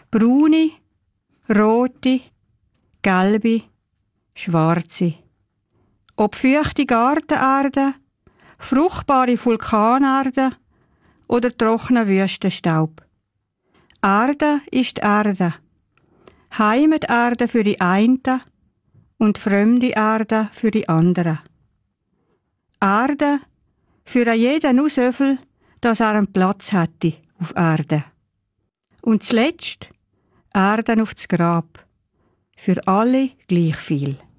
Braune, rote, gelbe, schwarze. Ob feuchte Gartenerde, fruchtbare Vulkanerde oder trockener Wüstenstaub. Erde ist Erde. Heimaterde für die einen und fremde Erde für die anderen. Erde für jeden nur so viel, dass er einen Platz hätte auf Erde. Und zuletzt Erde aufs Grab. Für alle gleich viel.